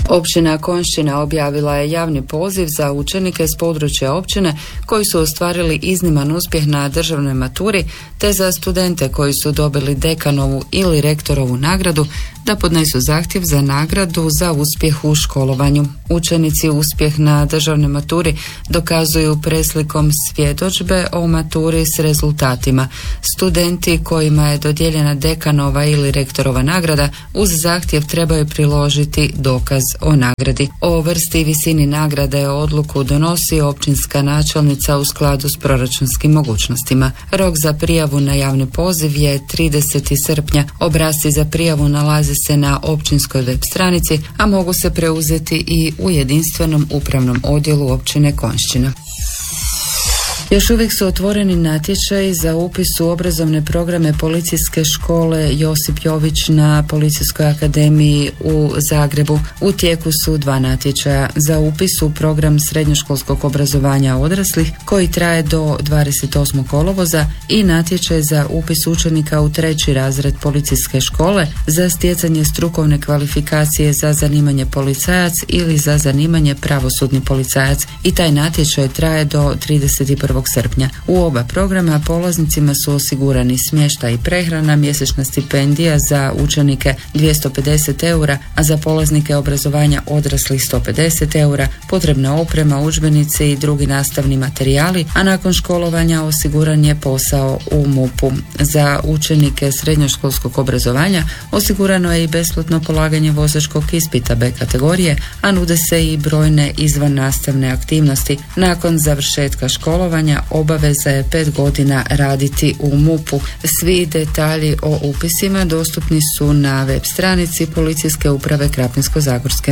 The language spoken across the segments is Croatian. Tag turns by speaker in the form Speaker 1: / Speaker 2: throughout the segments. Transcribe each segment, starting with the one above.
Speaker 1: Općina Konjšćina objavila je javni poziv za učenike s područja općine koji su ostvarili izniman uspjeh na državnoj maturi, te za studente koji su dobili dekanovu ili rektorovu nagradu da podnesu zahtjev za nagradu za uspjeh u školovanju. Učenici uspjeh na državnoj maturi dokazuju preslikom svjedodžbe o maturi s rezultatima. Studenti kojima je dodijeljena dekanova ili rektorova nagrada uz zahtjev trebaju priložiti dokaz o nagradi. O vrsti i visini nagrade odluku donosi općinska načelnica u skladu s proračunskim mogućnostima. Rok za prijavu na javni poziv je 30. srpnja. Obrasci za prijavu nalaze se na općinskoj web stranici, a mogu se preuzeti i u jedinstvenom upravnom odjelu općine Konjšćina. Još uvijek su otvoreni natječaji za upis u obrazovne programe Policijske škole Josip Jović na Policijskoj akademiji u Zagrebu. U tijeku su 2 natječaja za upis u program srednjoškolskog obrazovanja odraslih koji traje do 28. kolovoza i natječaj za upis učenika u 3. razred Policijske škole za stjecanje strukovne kvalifikacije za zanimanje policajac ili za zanimanje pravosudni policajac i taj natječaj traje do 31. srpnja. U oba programa polaznicima su osigurani smještaj i prehrana, mjesečna stipendija za učenike 250 eura, a za polaznike obrazovanja odraslih 150 eura, potrebna oprema, udžbenici i drugi nastavni materijali, a nakon školovanja osiguran je posao u MUP-u. Za učenike srednjoškolskog obrazovanja osigurano je i besplatno polaganje vozačkog ispita B kategorije, a nude se i brojne izvan nastavne aktivnosti. Nakon završetka školovanja obaveza je 5 godina raditi u MUP-u. Svi detalji o upisima dostupni su na web stranici Policijske uprave Krapinsko-zagorske.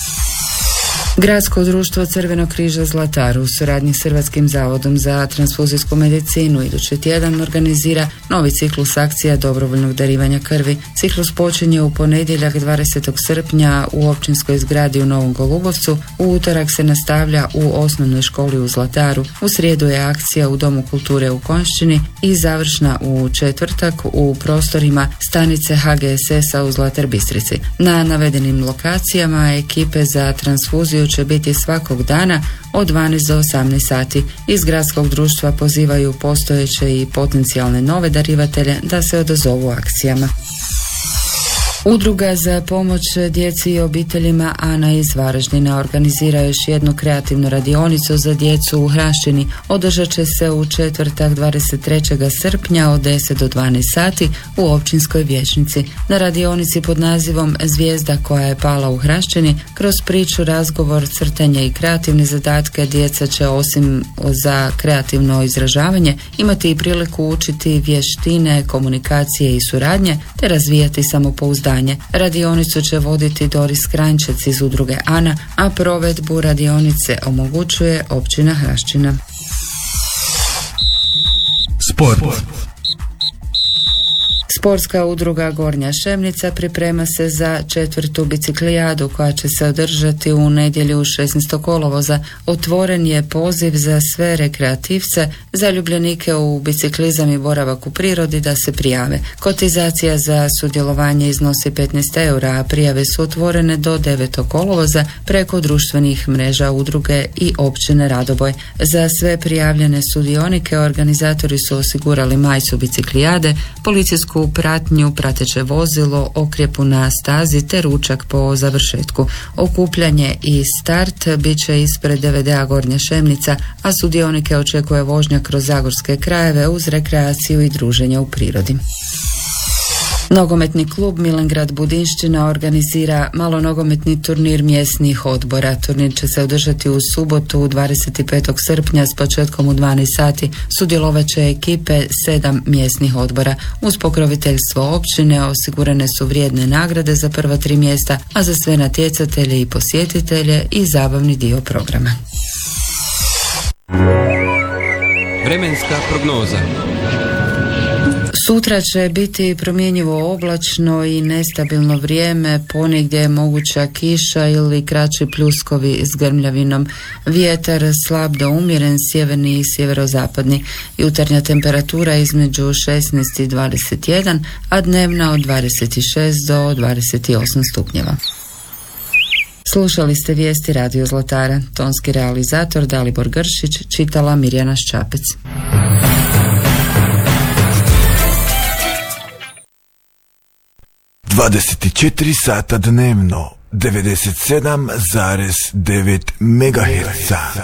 Speaker 1: Gradsko društvo Crvenog križa Zlatar u suradnji s Hrvatskim zavodom za transfuzijsku medicinu idući tjedan organizira novi ciklus akcija dobrovoljnog darivanja krvi. Ciklus počinje u ponedjeljak 20. srpnja u općinskoj zgradi u Novom Golubovcu, u utorak se nastavlja u osnovnoj školi u Zlataru, u srijedu je akcija u Domu kulture u Konjšćini i završna u četvrtak u prostorima stanice HGSS-a u Zlatar Bistrici. Na navedenim lokacijama ekipe za transfuziju će biti svakog dana od 12 do 18 sati. Iz gradskog društva pozivaju postojeće i potencijalne nove darivatelje da se odazovu akcijama. Udruga za pomoć djeci i obiteljima Ana iz Varaždina organizira još jednu kreativnu radionicu za djecu u Hrašćini. Održat će se u četvrtak 23. srpnja od 10 do 12 sati u općinskoj vijećnici. Na radionici pod nazivom Zvijezda koja je pala u Hrašćini, kroz priču, razgovor, crtanje i kreativne zadatke djeca će osim za kreativno izražavanje imati i priliku učiti vještine, komunikacije i suradnje te razvijati samopouzdanje. Radionicu će voditi Doris Kranjčec iz udruge Ana, a provedbu radionice omogućuje općina Hrašćina.
Speaker 2: Sport.
Speaker 1: Sportska udruga Gornja Šemnica priprema se za 4. biciklijadu koja će se održati u nedjelju 16. kolovoza. Otvoren je poziv za sve rekreativce, zaljubljenike u biciklizam i boravak u prirodi da se prijave. Kotizacija za sudjelovanje iznosi 15 eura, a prijave su otvorene do 9. kolovoza preko društvenih mreža udruge i općine Radoboj. Za sve prijavljene sudionike organizatori su osigurali majicu biciklijade, policijsku pratnju, prateće vozilo, okrjepu na stazi te ručak po završetku. Okupljanje i start bit će ispred DVD-a Gornja Šemnica, a sudionike očekuje vožnja kroz zagorske krajeve uz rekreaciju i druženje u prirodi. Nogometni klub Milengrad Budinšćina organizira malonogometni turnir mjesnih odbora. Turnir će se održati u subotu 25. srpnja s početkom u 12 sati. Sudjelovat će ekipe 7 mjesnih odbora. Uz pokroviteljstvo općine osigurane su vrijedne nagrade za prva 3 mjesta, a za sve natjecatelje i posjetitelje i zabavni dio programa.
Speaker 2: Vremenska prognoza.
Speaker 1: Sutra će biti promjenjivo oblačno i nestabilno vrijeme, ponegdje je moguća kiša ili kraći pljuskovi s grmljavinom. Vjetar slab do umjeren, sjeverni i sjeverozapadni. Jutarnja temperatura između 16 i 21, a dnevna od 26 do 28 stupnjeva. Slušali ste vijesti Radio Zlatara. Tonski realizator Dalibor Gršić, čitala Mirjana Ščapec.
Speaker 3: sata dnevno, 97,9 MHz.